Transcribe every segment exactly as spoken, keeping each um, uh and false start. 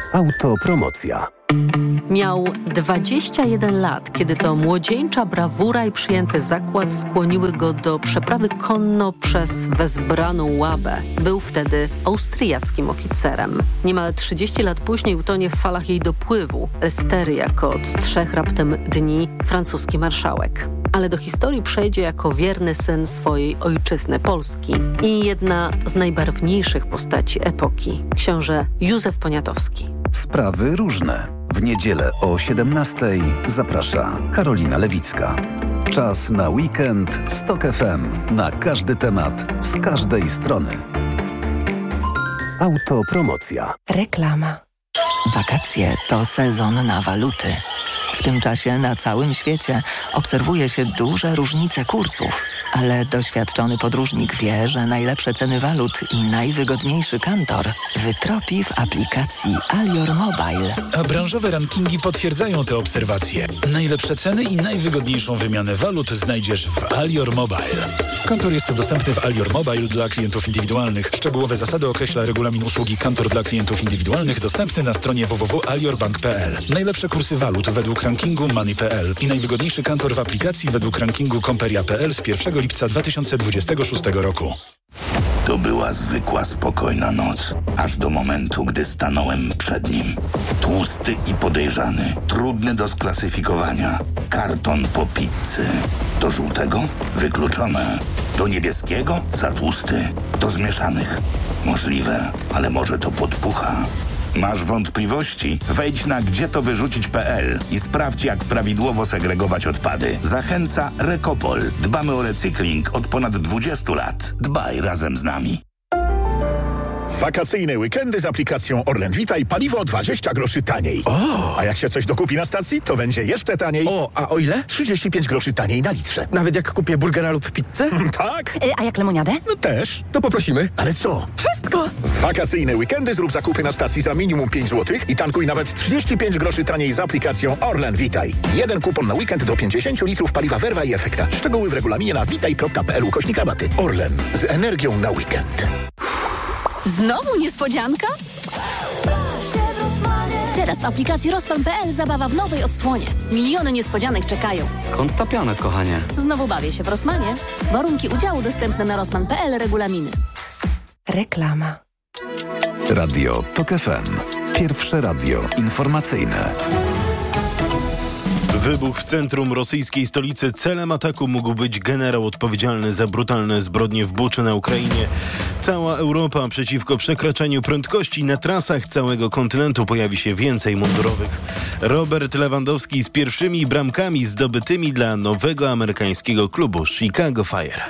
Autopromocja. Miał dwadzieścia jeden lat, kiedy to młodzieńcza brawura i przyjęty zakład skłoniły go do przeprawy konno przez wezbraną Łabę. Był wtedy austriackim oficerem. Niemal trzydzieści lat później utonie w falach jej dopływu. Lestery jako od trzech raptem dni francuski marszałek. Ale do historii przejdzie jako wierny syn swojej ojczyzny Polski i jedna z najbarwniejszych postaci epoki, książę Józef Poniatowski. Sprawy różne. W niedzielę o siedemnastej zaprasza Karolina Lewicka. Czas na weekend z Tok F M. Na każdy temat, z każdej strony. Autopromocja. Reklama. Wakacje to sezon na waluty. W tym czasie na całym świecie obserwuje się duże różnice kursów, ale doświadczony podróżnik wie, że najlepsze ceny walut i najwygodniejszy kantor wytropi w aplikacji Alior Mobile. A branżowe rankingi potwierdzają te obserwacje. Najlepsze ceny i najwygodniejszą wymianę walut znajdziesz w Alior Mobile. Kantor jest dostępny w Alior Mobile dla klientów indywidualnych. Szczegółowe zasady określa regulamin usługi Kantor dla klientów indywidualnych dostępny na stronie w w w kropka alior bank kropka p l. Najlepsze kursy walut według rankingu Money kropka p l i najwygodniejszy kantor w aplikacji według rankingu Komperia kropka p l z pierwszego lipca dwa tysiące dwudziestego szóstego roku. To była zwykła, spokojna noc, aż do momentu, gdy stanąłem przed nim. Tłusty i podejrzany, trudny do sklasyfikowania. Karton po pizzy. Do żółtego? Wykluczone. Do niebieskiego? Za tłusty. Do zmieszanych? Możliwe, ale może to podpucha. Masz wątpliwości? Wejdź na gdzie to wyrzucić kropka p l i sprawdź, jak prawidłowo segregować odpady. Zachęca Recopol. Dbamy o recykling od ponad dwudziestu lat. Dbaj razem z nami. Wakacyjne weekendy z aplikacją Orlen Vitaj paliwo dwadzieścia groszy taniej. O! A jak się coś dokupi na stacji, to będzie jeszcze taniej. O, a o ile? trzydzieści pięć groszy taniej na litrze. Nawet jak kupię burgera lub pizzę? Tak. Y, a jak lemoniadę? No też. To poprosimy. Ale co? Wszystko! W wakacyjne weekendy zrób zakupy na stacji za minimum pięć złotych i tankuj nawet trzydzieści pięć groszy taniej z aplikacją Orlen Vitaj. Jeden kupon na weekend do pięćdziesiąt litrów paliwa Verva i Efekta. Szczegóły w regulaminie na witaj kropka p l ukośnik rabaty. Orlen. Z energią na weekend. Znowu niespodzianka? Teraz w aplikacji Rozpan kropka p l zabawa w nowej odsłonie. Miliony niespodzianek czekają. Skąd ta pianek, kochanie? Znowu bawię się w Rosmanie. Warunki udziału dostępne na rozpan kropka p l, regulaminy. Reklama. Radio Tok F M. Pierwsze radio informacyjne. Wybuch w centrum rosyjskiej stolicy. Celem ataku mógł być generał odpowiedzialny za brutalne zbrodnie w Buczy na Ukrainie. Cała Europa przeciwko przekraczaniu prędkości. Na trasach całego kontynentu pojawi się więcej mundurowych. Robert Lewandowski z pierwszymi bramkami zdobytymi dla nowego amerykańskiego klubu Chicago Fire.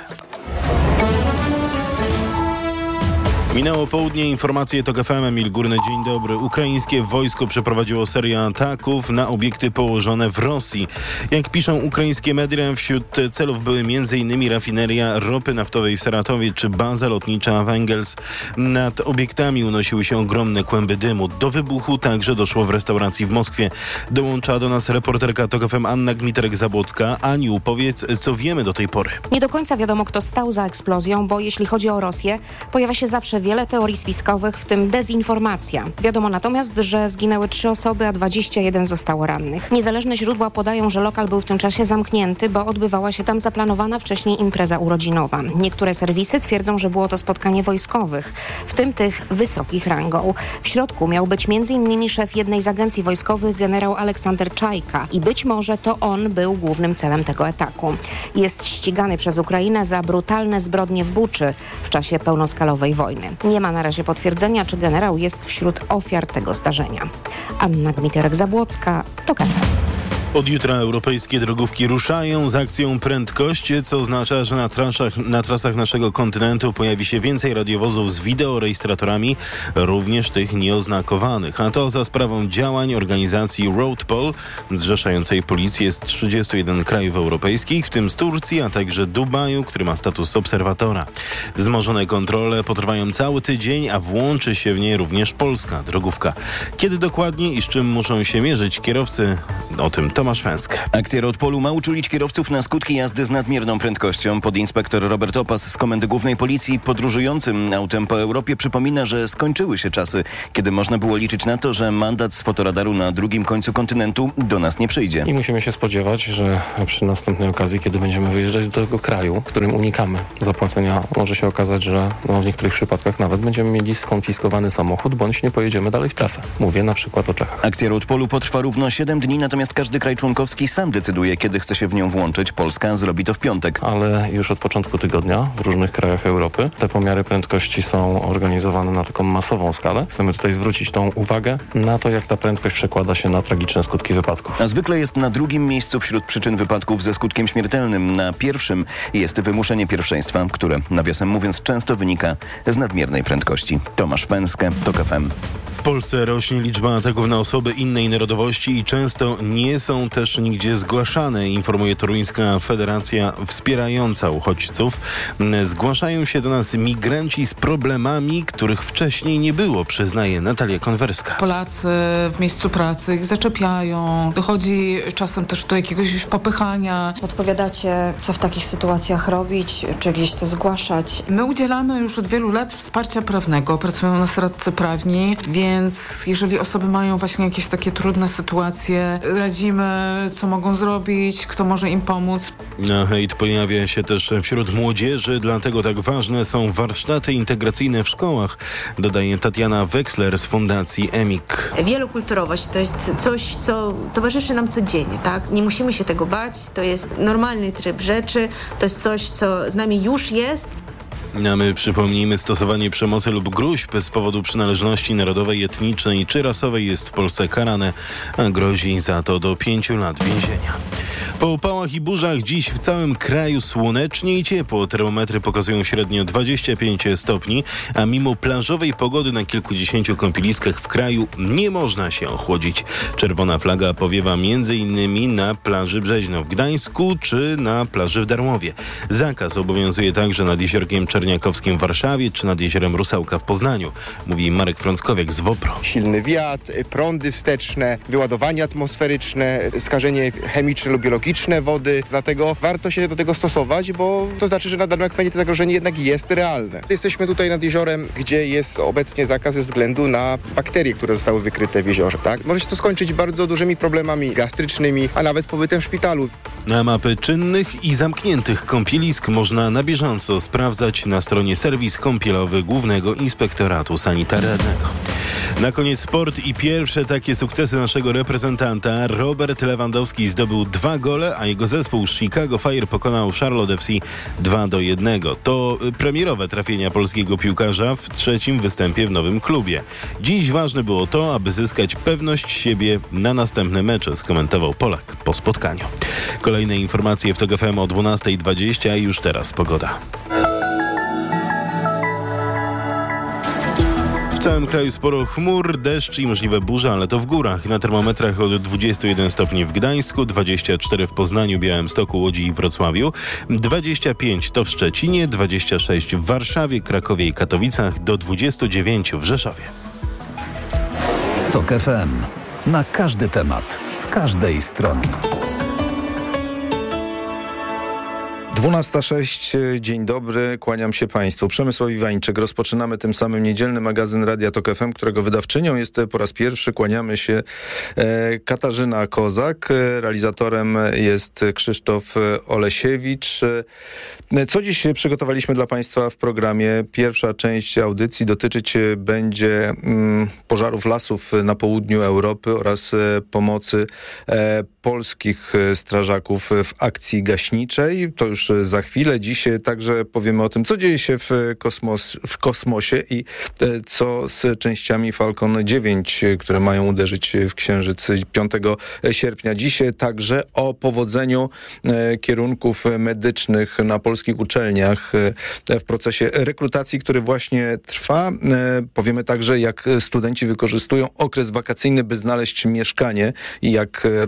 Minęło południe, informacje Tok F M, Emil Górny, dzień dobry. Ukraińskie wojsko przeprowadziło serię ataków na obiekty położone w Rosji. Jak piszą ukraińskie media, wśród celów były m.in. rafineria ropy naftowej w Saratowie czy baza lotnicza w Engels. Nad obiektami unosiły się ogromne kłęby dymu. Do wybuchu także doszło w restauracji w Moskwie. Dołącza do nas reporterka Tok F M Anna Gmiterek-Zabłocka. Aniu, powiedz, co wiemy do tej pory. Nie do końca wiadomo, kto stał za eksplozją, bo jeśli chodzi o Rosję, pojawia się zawsze wiele teorii spiskowych, w tym dezinformacja. Wiadomo natomiast, że zginęły trzy osoby, a dwadzieścia jeden zostało rannych. Niezależne źródła podają, że lokal był w tym czasie zamknięty, bo odbywała się tam zaplanowana wcześniej impreza urodzinowa. Niektóre serwisy twierdzą, że było to spotkanie wojskowych, w tym tych wysokich rangą. W środku miał być między innymi szef jednej z agencji wojskowych, generał Aleksander Czajka, i być może to on był głównym celem tego ataku. Jest ścigany przez Ukrainę za brutalne zbrodnie w Buczy w czasie pełnoskalowej wojny. Nie ma na razie potwierdzenia, czy generał jest wśród ofiar tego zdarzenia. Anna Gmiterek-Zabłocka, Tok F M. Od jutra europejskie drogówki ruszają z akcją Prędkość, co oznacza, że na, trasach, na trasach naszego kontynentu pojawi się więcej radiowozów z wideorejestratorami, również tych nieoznakowanych. A to za sprawą działań organizacji RoadPol, zrzeszającej policję z trzydziestu jeden krajów europejskich, w tym z Turcji, a także Dubaju, który ma status obserwatora. Wzmożone kontrole potrwają cały tydzień, a włączy się w nie również polska drogówka. Kiedy dokładnie i z czym muszą się mierzyć kierowcy? O tym Tomasz Węsk. Akcja Rodpolu ma uczulić kierowców na skutki jazdy z nadmierną prędkością. Podinspektor Robert Opas z Komendy Głównej Policji podróżującym autem po Europie przypomina, że skończyły się czasy, kiedy można było liczyć na to, że mandat z fotoradaru na drugim końcu kontynentu do nas nie przyjdzie. I musimy się spodziewać, że przy następnej okazji, kiedy będziemy wyjeżdżać do tego kraju, w którym unikamy zapłacenia, może się okazać, że no, w niektórych przypadkach nawet będziemy mieli skonfiskowany samochód, bądź nie pojedziemy dalej w trasę. Mówię na przykład o Czechach. Akcja Rodpolu potrwa równo siedem dni, natomiast każdy kraj członkowski sam decyduje, kiedy chce się w nią włączyć. Polska zrobi to w piątek. Ale już od początku tygodnia w różnych krajach Europy te pomiary prędkości są organizowane na taką masową skalę. Chcemy tutaj zwrócić tą uwagę na to, jak ta prędkość przekłada się na tragiczne skutki wypadków. A zwykle jest na drugim miejscu wśród przyczyn wypadków ze skutkiem śmiertelnym. Na pierwszym jest wymuszenie pierwszeństwa, które, nawiasem mówiąc, często wynika z nadmiernej prędkości. Tomasz Węskę, TOK F M. W Polsce rośnie liczba ataków na osoby innej narodowości i często nie są też nigdzie zgłaszane, informuje Toruńska Federacja Wspierająca Uchodźców. Zgłaszają się do nas migranci z problemami, których wcześniej nie było, przyznaje Natalia Konwerska. Polacy w miejscu pracy ich zaczepiają, dochodzi czasem też do jakiegoś popychania. Odpowiadacie, co w takich sytuacjach robić, czy gdzieś to zgłaszać? My udzielamy już od wielu lat wsparcia prawnego, pracują u nas radcy prawni, więc jeżeli osoby mają właśnie jakieś takie trudne sytuacje, radzimy, co mogą zrobić, kto może im pomóc. No, hejt pojawia się też wśród młodzieży, dlatego tak ważne są warsztaty integracyjne w szkołach, dodaje Tatiana Weksler z Fundacji EMIK. Wielokulturowość to jest coś, co towarzyszy nam codziennie, tak? Nie musimy się tego bać, to jest normalny tryb rzeczy, to jest coś, co z nami już jest. A my przypomnijmy, stosowanie przemocy lub gróźb z powodu przynależności narodowej, etnicznej czy rasowej jest w Polsce karane, a grozi za to do pięciu lat więzienia. Po upałach i burzach dziś w całym kraju słonecznie i ciepło. Termometry pokazują średnio dwadzieścia pięć stopni, a mimo plażowej pogody na kilkudziesięciu kąpieliskach w kraju nie można się ochłodzić. Czerwona flaga powiewa między innymi na plaży Brzeźno w Gdańsku czy na plaży w Darłowie. Zakaz obowiązuje także nad Jeziorkiem Czerniakowskim w Warszawie czy nad Jeziorem Rusałka w Poznaniu, mówi Marek Frąckowiak z WOPRO. Silny wiatr, prądy wsteczne, wyładowanie atmosferyczne, skażenie chemiczne lub biologiczne wody, dlatego warto się do tego stosować, bo to znaczy, że na danym akwenie to zagrożenie jednak jest realne. Jesteśmy tutaj nad jeziorem, gdzie jest obecnie zakaz ze względu na bakterie, które zostały wykryte w jeziorze. Tak? Może się to skończyć bardzo dużymi problemami gastrycznymi, a nawet pobytem w szpitalu. Na mapy czynnych i zamkniętych kąpielisk można na bieżąco sprawdzać na stronie serwis kąpielowy Głównego Inspektoratu Sanitarnego. Na koniec sport i pierwsze takie sukcesy naszego reprezentanta. Robert Lewandowski zdobył dwa gole, a jego zespół Chicago Fire pokonał Charlotte F C dwa do jednego. To premierowe trafienia polskiego piłkarza w trzecim występie w nowym klubie. Dziś ważne było to, aby zyskać pewność siebie na następne mecze, skomentował Polak po spotkaniu. Kolejne informacje w TOK F M o dwunasta dwadzieścia i już teraz pogoda. W całym kraju sporo chmur, deszcz i możliwe burze, ale to w górach. Na termometrach od dwudziestu jeden stopni w Gdańsku, dwadzieścia cztery w Poznaniu, Białymstoku, Łodzi i Wrocławiu, dwadzieścia pięć to w Szczecinie, dwadzieścia sześć w Warszawie, Krakowie i Katowicach, do dwudziestu dziewięciu w Rzeszowie. TOK F M. Na każdy temat, z każdej strony. dwunasta sześć, dzień dobry, kłaniam się Państwu. Przemysław Iwańczyk. Rozpoczynamy tym samym niedzielny magazyn Radia TOK F M, którego wydawczynią jest po raz pierwszy. Kłaniamy się e, Katarzyna Kozak. Realizatorem jest Krzysztof Olesiewicz. E, co dziś przygotowaliśmy dla Państwa w programie? Pierwsza część audycji dotyczyć będzie mm, pożarów lasów na południu Europy oraz e, pomocy e, polskich strażaków w akcji gaśniczej. To już za chwilę. Dziś także powiemy o tym, co dzieje się w, kosmos, w kosmosie i co z częściami Falcon dziewięć, które mają uderzyć w Księżyc piątego sierpnia. Dziś także o powodzeniu kierunków medycznych na polskich uczelniach w procesie rekrutacji, który właśnie trwa. Powiemy także, jak studenci wykorzystują okres wakacyjny, by znaleźć mieszkanie i jak rok do roku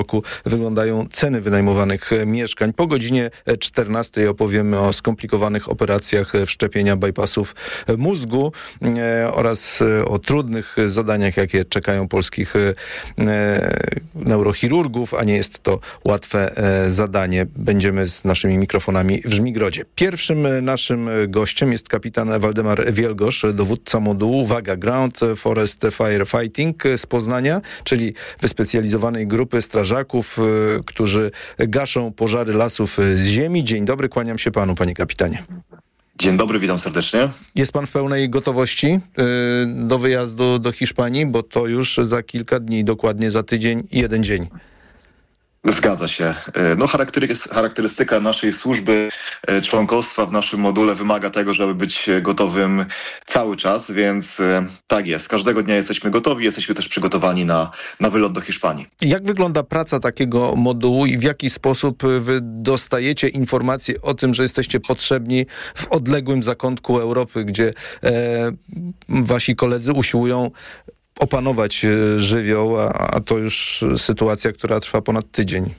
roku wyglądają ceny wynajmowanych mieszkań. Po godzinie czternastej opowiemy o skomplikowanych operacjach wszczepienia bypassów mózgu oraz o trudnych zadaniach, jakie czekają polskich neurochirurgów, a nie jest to łatwe zadanie. Będziemy z naszymi mikrofonami w Żmigrodzie. Pierwszym naszym gościem jest kapitan Waldemar Wielgosz, dowódca modułu, uwaga, Ground Forest Firefighting z Poznania, czyli wyspecjalizowanej grupy strażaków, którzy gaszą pożary lasów z ziemi. Dzień dobry, kłaniam się panu, panie kapitanie. Dzień dobry, witam serdecznie. Jest pan w pełnej gotowości yy, do wyjazdu do Hiszpanii, bo to już za kilka dni, dokładnie za tydzień i jeden dzień. Zgadza się. No, charakterystyka naszej służby, członkostwa w naszym module wymaga tego, żeby być gotowym cały czas, więc tak jest. Każdego dnia jesteśmy gotowi, jesteśmy też przygotowani na, na wylot do Hiszpanii. Jak wygląda praca takiego modułu i w jaki sposób wy dostajecie informacje o tym, że jesteście potrzebni w odległym zakątku Europy, gdzie e, wasi koledzy usiłują opanować żywioł, a, a to już sytuacja, która trwa ponad tydzień?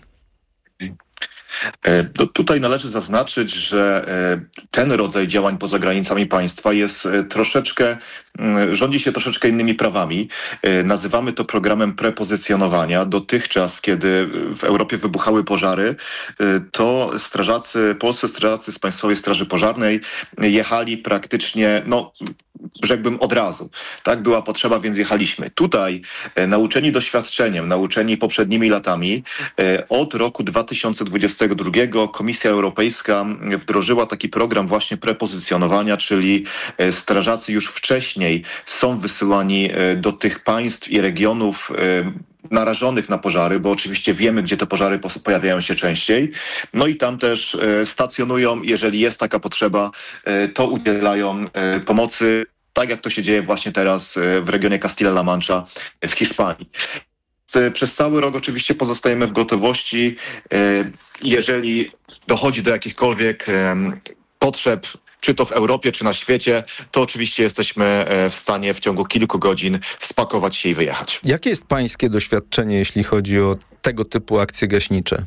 No, tutaj należy zaznaczyć, że ten rodzaj działań poza granicami państwa jest troszeczkę, rządzi się troszeczkę innymi prawami. Nazywamy to programem prepozycjonowania. Dotychczas, kiedy w Europie wybuchały pożary, to strażacy, polscy strażacy z Państwowej Straży Pożarnej jechali praktycznie, no, rzekłbym od razu. Tak, była potrzeba, więc jechaliśmy. Tutaj, nauczeni doświadczeniem, nauczeni poprzednimi latami, od roku dwa tysiące dwudziestego drugiego Komisja Europejska wdrożyła taki program właśnie prepozycjonowania, czyli strażacy już wcześniej są wysyłani do tych państw i regionów narażonych na pożary, bo oczywiście wiemy, gdzie te pożary pojawiają się częściej. No i tam też stacjonują, jeżeli jest taka potrzeba, to udzielają pomocy, tak jak to się dzieje właśnie teraz w regionie Castilla-La Mancha w Hiszpanii. Przez cały rok oczywiście pozostajemy w gotowości. Jeżeli dochodzi do jakichkolwiek potrzeb, czy to w Europie, czy na świecie, to oczywiście jesteśmy w stanie w ciągu kilku godzin spakować się i wyjechać. Jakie jest pańskie doświadczenie, jeśli chodzi o tego typu akcje gaśnicze?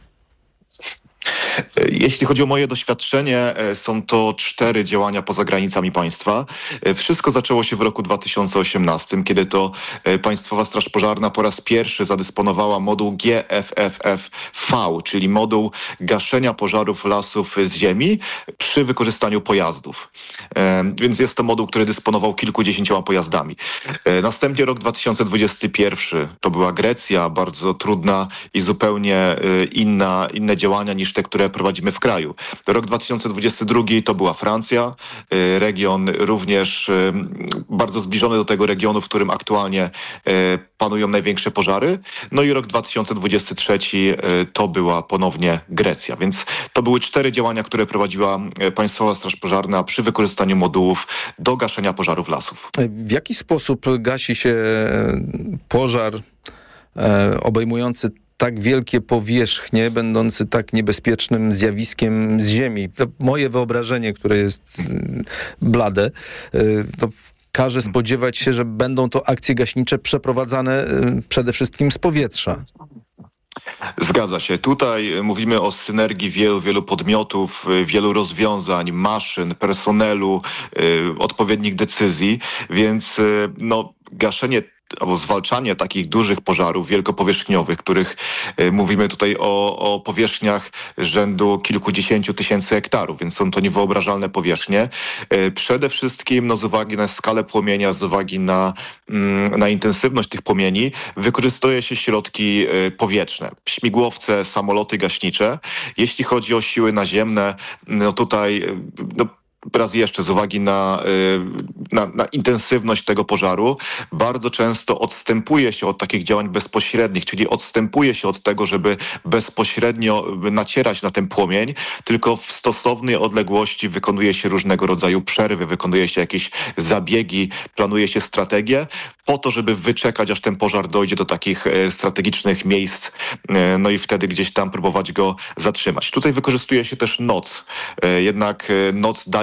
Jeśli chodzi o moje doświadczenie, są to cztery działania poza granicami państwa. Wszystko zaczęło się w roku dwa tysiące osiemnastym, kiedy to Państwowa Straż Pożarna po raz pierwszy zadysponowała moduł G F F F V, czyli moduł gaszenia pożarów lasów z ziemi przy wykorzystaniu pojazdów. Więc jest to moduł, który dysponował kilkudziesięcioma pojazdami. Następnie rok dwa tysiące dwudziesty pierwszy to była Grecja, bardzo trudna i zupełnie inna, inne działania niż te, które prowadzimy w kraju. Rok dwa tysiące dwudziesty drugi to była Francja, region również bardzo zbliżony do tego regionu, w którym aktualnie panują największe pożary. No i rok dwa tysiące dwudziesty trzeci to była ponownie Grecja. Więc to były cztery działania, które prowadziła Państwowa Straż Pożarna przy wykorzystaniu modułów do gaszenia pożarów lasów. W jaki sposób gasi się pożar e, obejmujący tak wielkie powierzchnie, będący tak niebezpiecznym zjawiskiem z ziemi? To moje wyobrażenie, które jest blade, to każe spodziewać się, że będą to akcje gaśnicze przeprowadzane przede wszystkim z powietrza. Zgadza się. Tutaj mówimy o synergii wielu, wielu podmiotów, wielu rozwiązań, maszyn, personelu, odpowiednich decyzji, więc no, gaszenie albo zwalczanie takich dużych pożarów wielkopowierzchniowych, których y, mówimy tutaj o, o powierzchniach rzędu kilkudziesięciu tysięcy hektarów, więc są to niewyobrażalne powierzchnie. Y, przede wszystkim no, z uwagi na skalę płomienia, z uwagi na, mm, na intensywność tych płomieni, wykorzystuje się środki y, powietrzne, śmigłowce, samoloty gaśnicze. Jeśli chodzi o siły naziemne, no tutaj y, no, raz jeszcze z uwagi na, na, na intensywność tego pożaru bardzo często odstępuje się od takich działań bezpośrednich, czyli odstępuje się od tego, żeby bezpośrednio nacierać na ten płomień, tylko w stosownej odległości wykonuje się różnego rodzaju przerwy, wykonuje się jakieś zabiegi, planuje się strategię po to, żeby wyczekać, aż ten pożar dojdzie do takich strategicznych miejsc, no i wtedy gdzieś tam próbować go zatrzymać. Tutaj wykorzystuje się też noc. Jednak noc daje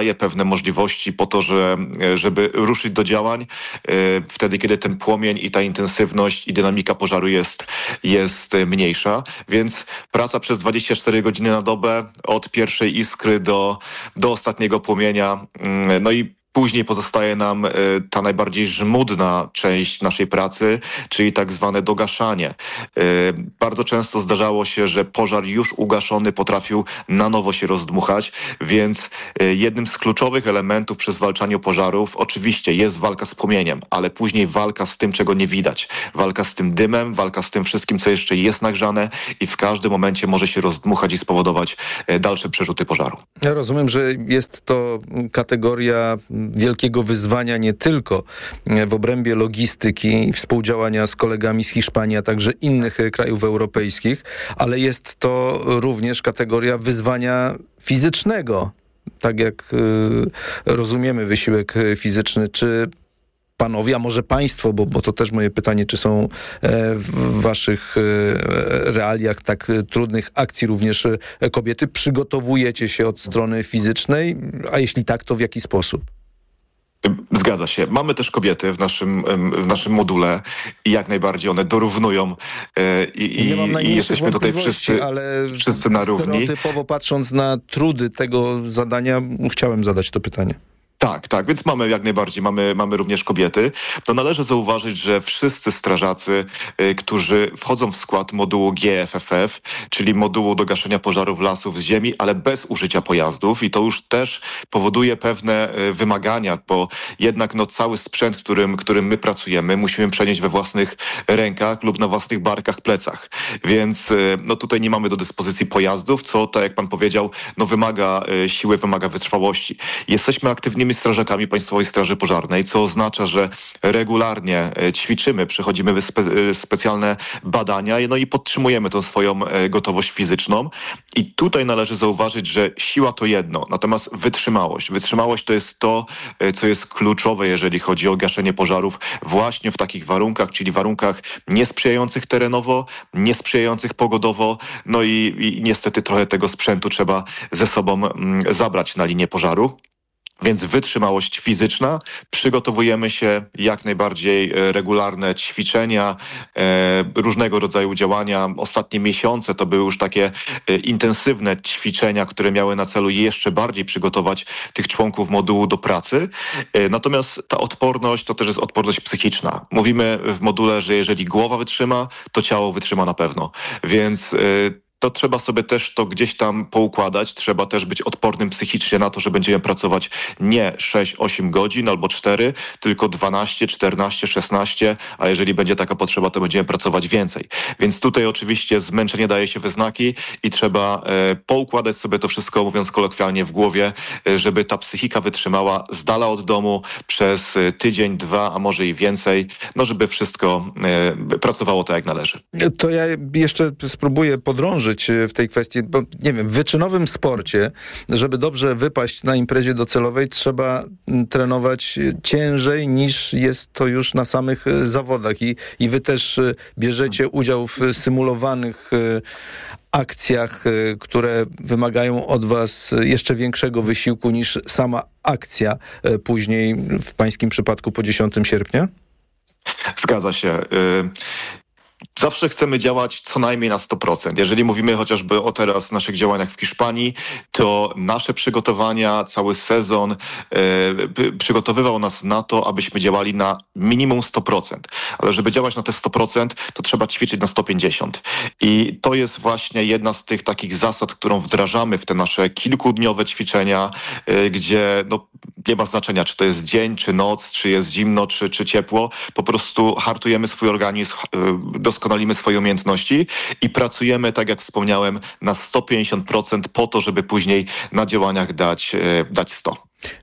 daje pewne możliwości po to, że, żeby ruszyć do działań wtedy, kiedy ten płomień i ta intensywność i dynamika pożaru jest, jest mniejsza. Więc praca przez dwadzieścia cztery godziny na dobę od pierwszej iskry do, do ostatniego płomienia. No i później pozostaje nam y, ta najbardziej żmudna część naszej pracy, czyli tak zwane dogaszanie. Y, bardzo często zdarzało się, że pożar już ugaszony potrafił na nowo się rozdmuchać, więc y, jednym z kluczowych elementów przy zwalczaniu pożarów oczywiście jest walka z płomieniem, ale później walka z tym, czego nie widać. Walka z tym dymem, walka z tym wszystkim, co jeszcze jest nagrzane i w każdym momencie może się rozdmuchać i spowodować y, dalsze przerzuty pożaru. Ja rozumiem, że jest to kategoria wielkiego wyzwania nie tylko w obrębie logistyki i współdziałania z kolegami z Hiszpanii, a także innych krajów europejskich, ale jest to również kategoria wyzwania fizycznego. Tak jak y, rozumiemy wysiłek fizyczny. Czy panowie, a może państwo, bo, bo to też moje pytanie, czy są w waszych realiach tak trudnych akcji również kobiety, przygotowujecie się od strony fizycznej, a jeśli tak, to w jaki sposób? Zgadza się. Mamy też kobiety w naszym, w naszym module i jak najbardziej one dorównują i, nie mam i jesteśmy tutaj wszyscy, ale wszyscy na równi. Stereotypowo patrząc na trudy tego zadania, chciałem zadać to pytanie. Tak, tak, więc mamy jak najbardziej, mamy, mamy również kobiety. To należy zauważyć, że wszyscy strażacy, y, którzy wchodzą w skład modułu G F F F, czyli modułu do gaszenia pożarów lasów z ziemi, ale bez użycia pojazdów i to już też powoduje pewne y, wymagania, bo jednak no, cały sprzęt, którym, którym my pracujemy, musimy przenieść we własnych rękach lub na własnych barkach, plecach. Więc y, no, tutaj nie mamy do dyspozycji pojazdów, co, tak jak pan powiedział, no, wymaga y, siły, wymaga wytrwałości. Jesteśmy aktywnymi strażakami Państwowej Straży Pożarnej, co oznacza, że regularnie ćwiczymy, przechodzimy spe- specjalne badania, no i podtrzymujemy tą swoją gotowość fizyczną. I tutaj należy zauważyć, że siła to jedno, natomiast wytrzymałość. Wytrzymałość to jest to, co jest kluczowe, jeżeli chodzi o gaszenie pożarów właśnie w takich warunkach, czyli warunkach niesprzyjających terenowo, niesprzyjających pogodowo, no i, i niestety trochę tego sprzętu trzeba ze sobą mm, zabrać na linię pożaru. Więc wytrzymałość fizyczna, przygotowujemy się jak najbardziej regularne ćwiczenia, e, różnego rodzaju działania. Ostatnie miesiące to były już takie e, intensywne ćwiczenia, które miały na celu jeszcze bardziej przygotować tych członków modułu do pracy. E, natomiast ta odporność to też jest odporność psychiczna. Mówimy w module, że jeżeli głowa wytrzyma, to ciało wytrzyma na pewno. Więc e, to trzeba sobie też to gdzieś tam poukładać. Trzeba też być odpornym psychicznie na to, że będziemy pracować nie sześć osiem godzin albo cztery, tylko dwanaście, czternaście, szesnaście, a jeżeli będzie taka potrzeba, to będziemy pracować więcej. Więc tutaj oczywiście zmęczenie daje się we znaki i trzeba e, poukładać sobie to wszystko, mówiąc kolokwialnie, w głowie, e, żeby ta psychika wytrzymała z dala od domu przez e, tydzień, dwa, a może i więcej, no żeby wszystko e, pracowało tak, jak należy. To ja jeszcze spróbuję podrążyć w tej kwestii, bo nie wiem, w wyczynowym sporcie, żeby dobrze wypaść na imprezie docelowej, trzeba trenować ciężej niż jest to już na samych zawodach i, i wy też bierzecie udział w symulowanych akcjach, które wymagają od was jeszcze większego wysiłku niż sama akcja później, w pańskim przypadku po dziesiątego sierpnia? Zgadza się. Zawsze chcemy działać co najmniej na sto procent. Jeżeli mówimy chociażby o teraz naszych działaniach w Hiszpanii, to nasze przygotowania, cały sezon e, przygotowywał nas na to, abyśmy działali na minimum sto procent. Ale żeby działać na te sto procent, to trzeba ćwiczyć na sto pięćdziesiąt. I to jest właśnie jedna z tych takich zasad, którą wdrażamy w te nasze kilkudniowe ćwiczenia, e, gdzie no, nie ma znaczenia, czy to jest dzień, czy noc, czy jest zimno, czy, czy ciepło. Po prostu hartujemy swój organizm, e, doskonalimy swoje umiejętności i pracujemy, tak jak wspomniałem, na sto pięćdziesiąt procent po to, żeby później na działaniach dać, dać sto.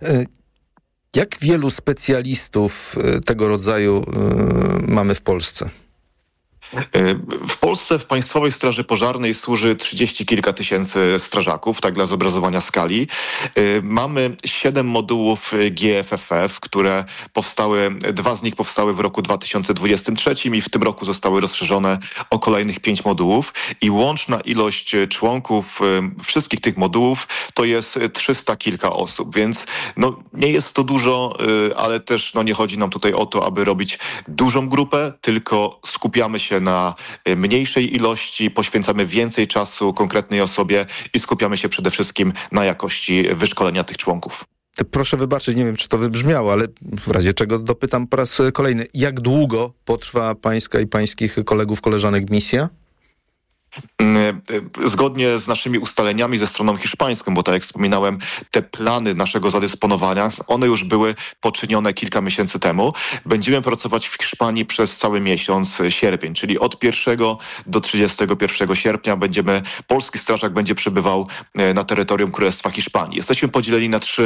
Jak wielu specjalistów tego rodzaju mamy w Polsce? W Polsce w Państwowej Straży Pożarnej służy trzydzieści kilka tysięcy strażaków, tak dla zobrazowania skali. Mamy siedem modułów G F F F, które powstały, dwa z nich powstały w roku dwa tysiące dwudziestym trzecim i w tym roku zostały rozszerzone o kolejnych pięć modułów i łączna ilość członków wszystkich tych modułów to jest trzysta kilka osób, więc no, nie jest to dużo, ale też no, nie chodzi nam tutaj o to, aby robić dużą grupę, tylko skupiamy się na mniejszej ilości, poświęcamy więcej czasu konkretnej osobie i skupiamy się przede wszystkim na jakości wyszkolenia tych członków. Proszę wybaczyć, nie wiem, czy to wybrzmiało, ale w razie czego dopytam po raz kolejny. Jak długo potrwa pańska i pańskich kolegów, koleżanek misja? Zgodnie z naszymi ustaleniami ze stroną hiszpańską, bo tak jak wspominałem, te plany naszego zadysponowania, one już były poczynione kilka miesięcy temu. Będziemy pracować w Hiszpanii przez cały miesiąc sierpień, czyli od pierwszego do trzydziestego pierwszego sierpnia będziemy, polski strażak będzie przebywał na terytorium Królestwa Hiszpanii. Jesteśmy podzieleni na trzy